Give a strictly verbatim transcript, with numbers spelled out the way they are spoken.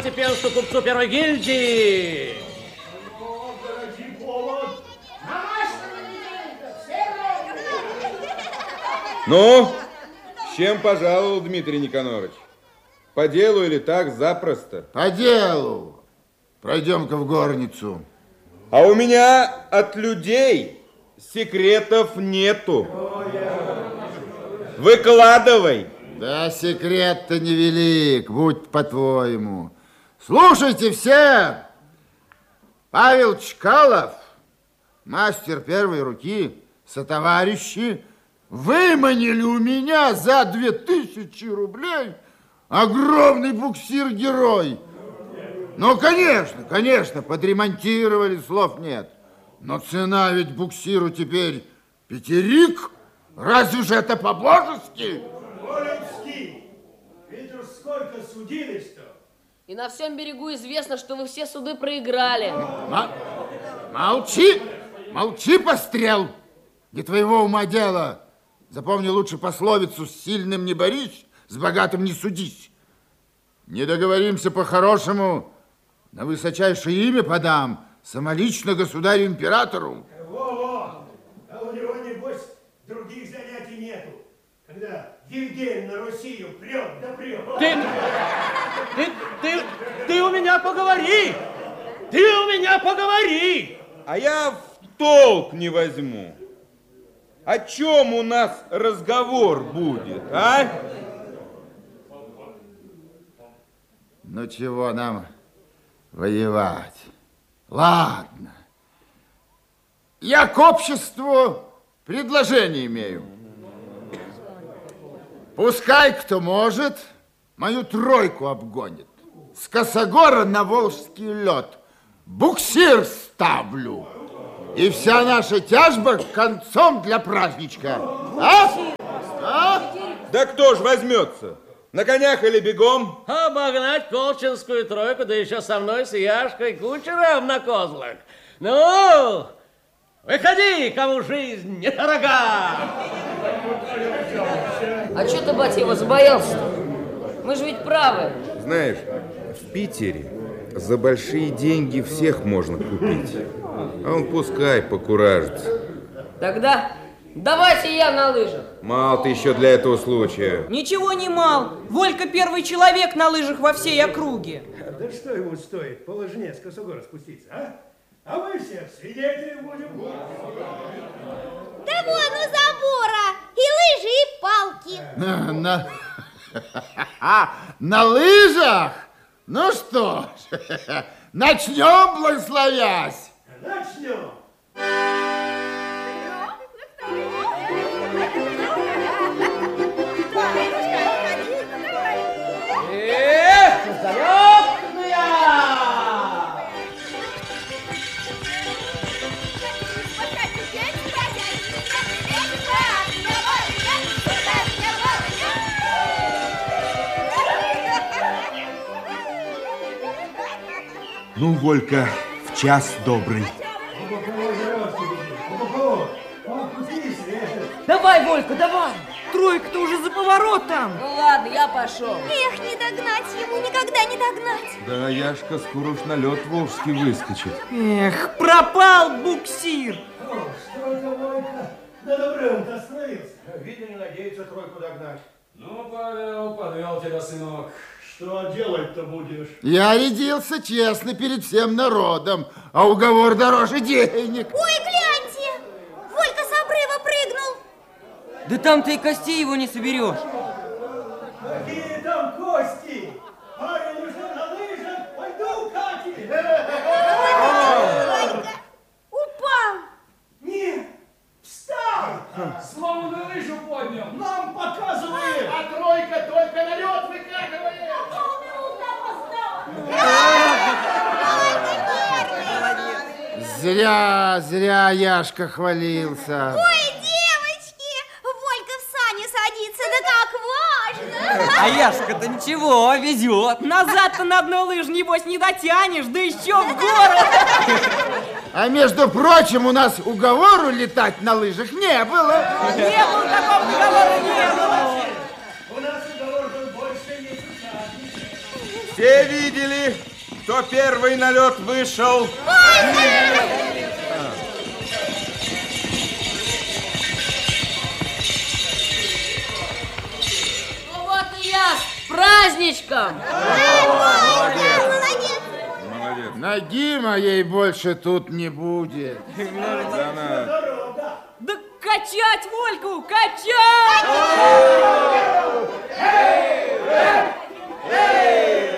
степенству купцу первой гильдии. Ну, с чем пожаловал, Дмитрий Никонорович? По делу или так, запросто? По делу. Пройдем-ка в горницу. А у меня от людей секретов нету. Выкладывай. Да, секрет-то невелик, будь по-твоему. Слушайте все. Павел Чкалов, мастер первой руки, сотоварищи, выманили у меня за две тысячи рублей огромный буксир-герой. Ну, конечно, конечно, подремонтировали, слов нет. Но цена ведь буксиру теперь пятерик. Разве же это по-божески? Воленский, ведь уж сколько судились-то. И на всем берегу известно, что вы все суды проиграли. М- молчи, молчи, пострел. Не твоего ума дело. Запомни лучше пословицу: с сильным не борись, с богатым не судись. Не договоримся по-хорошему, на высочайшее имя подам, самолично государю-императору. Во-во, а у него, небось, других занятий нету, когда Вильгельм на Россию прет да прет. Ты, ты, ты, ты у меня поговори! Ты у меня поговори! А я в толк не возьму. О чем у нас разговор будет, а? Ну, чего нам воевать? Ладно. Я к обществу предложение имею. Пускай кто может, мою тройку обгонит. С Косогора на Волжский лед буксир ставлю. И вся наша тяжба концом для праздничка. А? А? Да кто ж возьмется? На конях или бегом? Обогнать колчинскую тройку, да еще со мной, с Яшкой Кучером на козлах. Ну, выходи, кому жизнь недорога. А что ты, батя, его забоялся-то? Мы же ведь правы. Знаешь, в Питере за большие деньги всех можно купить. А он пускай покуражится. Тогда давайте я на лыжах. Мало ты еще для этого случая. Ничего не мал. Волька первый человек на лыжах во всей округе. Да что ему стоит по лыжне с Косогора спуститься, а? А мы все свидетели будем. Да вон у забора и лыжи, и палки. На, на, на лыжах? Ну что ж, начнем, благословясь. Начнем. Эх, заёбная! Ну, Волька, в час добрый. Давай, Волька, давай. Тройка-то уже за поворотом. Ну ладно, я пошел. Эх, не догнать ему, никогда не догнать. Да Яшка скоро уж на лед волжский выскочит. Эх, пропал буксир. Что это, Войка? Да добрым-то остановился. Видно, не надеется тройку догнать. Ну, Павел, подвел тебя, сынок. Что делать-то будешь? Я рядился честно перед всем народом, а уговор дороже денег. Ой, гляньте, Волька с обрыва прыгнул. Да там ты и костей его не соберешь. Какие там кости? Парень уже на лыжах, пойду катить. Волька упал. Нет, встал. Сломанную лыжу поднял. Нам показывает. А тройка только на лед выкатывает. Зря, зря Яшка хвалился. Ой, девочки, Волька в сани садится, да как важно. А Яшка-то ничего, везет. Назад-то на одной лыжне, небось, не дотянешь, да еще в город. А между прочим, у нас уговору летать на лыжах не было. Не было такого договора, не было. У нас уговор был больше месяца. Все видели, кто первый на лед вышел? Ну вот и я с праздничком! Молодец. Молодец. Ноги моей больше тут не будет. Да, на. Да качать Вольку, качать! Эй! Эй!